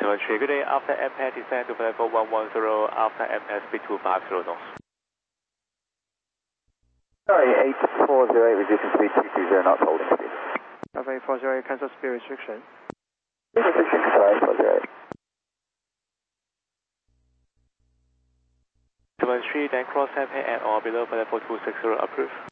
Telemetry, good day. After MPAD, descend to level 110, after MPAD, speed 250 knots. Sorry, 8408, reducing speed 220 knots, holding speed. Alpha 840, cancel speed restriction. Restriction, sorry, 840. Telemetry, then cross MPAD and or below level 260, approved.